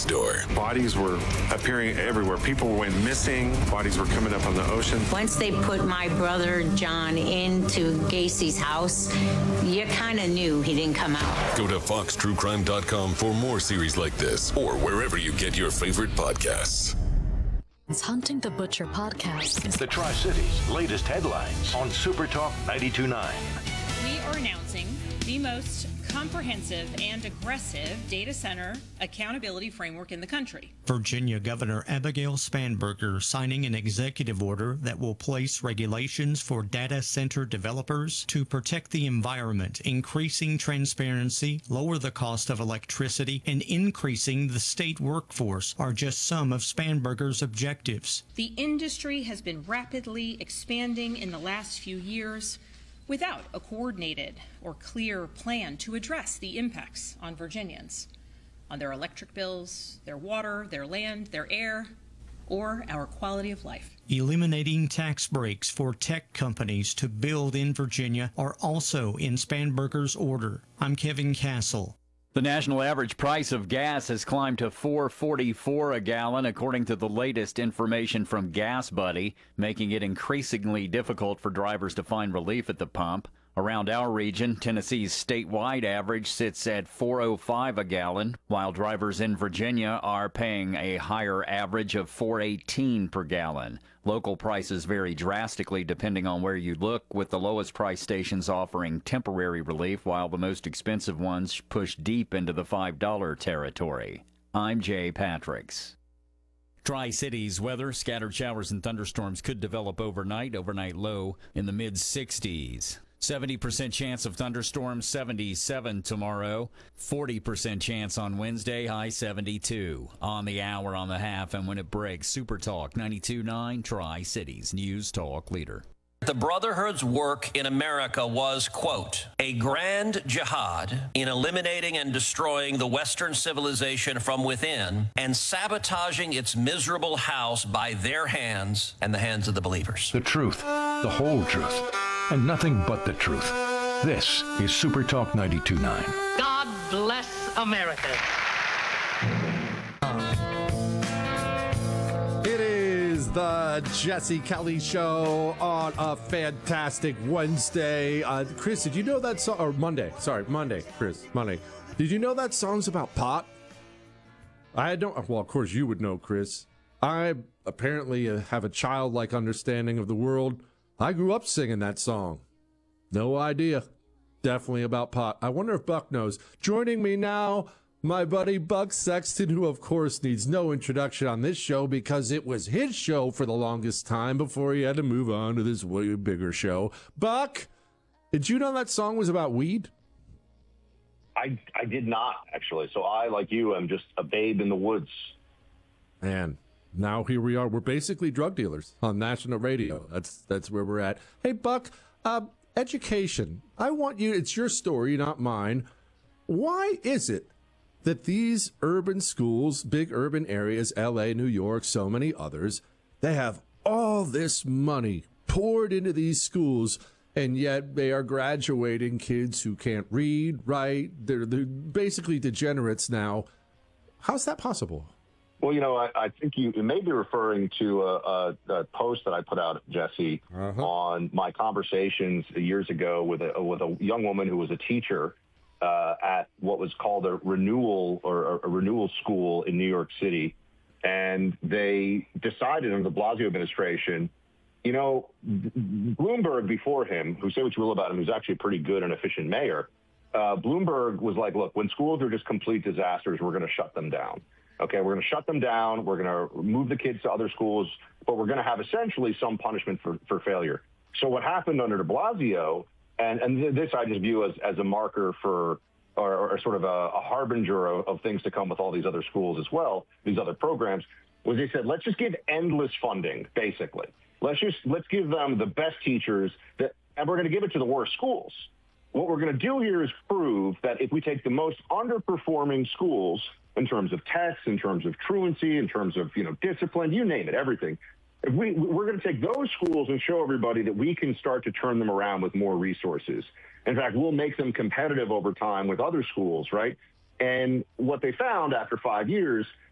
next door. Bodies were appearing everywhere. People went missing. Bodies were coming up on the ocean. Once they put my brother John into Gacy's house, you kind of knew he didn't come out. Go to foxtruecrime.com for more series like this or wherever you get your favorite podcasts. It's Hunting the Butcher podcast. The Tri-Cities latest headlines on Super Talk 92.9. We are announcing the most comprehensive and aggressive data center accountability framework in the country. Virginia Governor Abigail Spanberger signing an executive order that will place regulations for data center developers to protect the environment, increasing transparency, lower the cost of electricity, and increasing the state workforce are just some of Spanberger's objectives. The industry has been rapidly expanding in the last few years without a coordinated or clear plan to address the impacts on Virginians, on their electric bills, their water, their land, their air, or our quality of life. Eliminating tax breaks for tech companies to build in Virginia are also in Spanberger's order. I'm Kevin Castle. The national average price of gas has climbed to $4.44 a gallon, according to the latest information from Gas Buddy, making it increasingly difficult for drivers to find relief at the pump. Around our region, Tennessee's statewide average sits at $4.05 a gallon, while drivers in Virginia are paying a higher average of $4.18 per gallon. Local prices vary drastically depending on where you look, with the lowest price stations offering temporary relief, while the most expensive ones push deep into the $5 territory. I'm Jay Patricks. Tri-Cities weather, scattered showers and thunderstorms could develop overnight low in the mid-60s. 70% chance of thunderstorms, 77 tomorrow. 40% chance on Wednesday, high 72. On the hour, on the half, and when it breaks, Super Talk 92.9 Tri-Cities News Talk Leader. The Brotherhood's work in America was, quote, a grand jihad in eliminating and destroying the Western civilization from within and sabotaging its miserable house by their hands and the hands of the believers. The truth, the whole truth, and nothing but the truth. This is Super Talk 92.9. God bless America. It is the Jesse Kelly Show on a fantastic Wednesday. Chris, did you know that song? Or Monday. Sorry, Monday, Chris. Monday. Did you know that song's about pot? I don't. Well, of course you would know, Chris. I apparently have a childlike understanding of the world. I grew up singing that song. No idea. Definitely about pot. I wonder if Buck knows. Joining me now, my buddy Buck Sexton, who of course needs no introduction on this show because it was his show for the longest time before he had to move on to this way bigger show. Buck, did you know that song was about weed? I did not, actually. So I, like you, am just a babe in the woods. Man. Now here we are. We're basically drug dealers on national radio. That's where we're at. Hey, Buck, education. I want you, it's your story, not mine. Why is it that these urban schools, big urban areas, LA, New York, so many others, they have all this money poured into these schools, and yet they are graduating kids who can't read, write? They're basically degenerates now. How's that possible? Well, you know, I think you may be referring to a post that I put out, Jesse, on my conversations years ago with a young woman who was a teacher at what was called a renewal school in New York City. And they decided under the Blasio administration, you know, Bloomberg before him, who say what you will about him, who's actually a pretty good and efficient mayor, Bloomberg was like, look, when schools are just complete disasters, we're going to shut them down. Okay, we're going to shut them down. We're going to move the kids to other schools, but we're going to have essentially some punishment for failure. So what happened under de Blasio, and this I just view as a marker for, or sort of a harbinger of things to come with all these other schools as well, these other programs, was they said, let's just give endless funding, basically. Let's give them the best teachers, and we're going to give it to the worst schools. What we're going to do here is prove that if we take the most underperforming schools in terms of tests, in terms of truancy, in terms of, you know, discipline, you name it, everything. If we're going to take those schools and show everybody that we can start to turn them around with more resources. In fact, we'll make them competitive over time with other schools, right? And what they found after 5 years